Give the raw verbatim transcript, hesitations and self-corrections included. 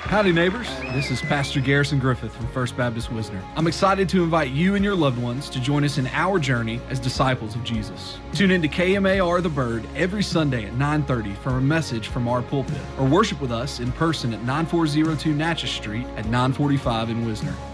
Howdy, neighbors. This is Pastor Garrison Griffith from First Baptist Wisner. I'm excited to invite you and your loved ones to join us in our journey as disciples of Jesus. Tune in to K M A R The Bird every Sunday at nine thirty for a message from our pulpit, or worship with us in person at nine four zero two Natchez Street at nine forty-five in Wisner.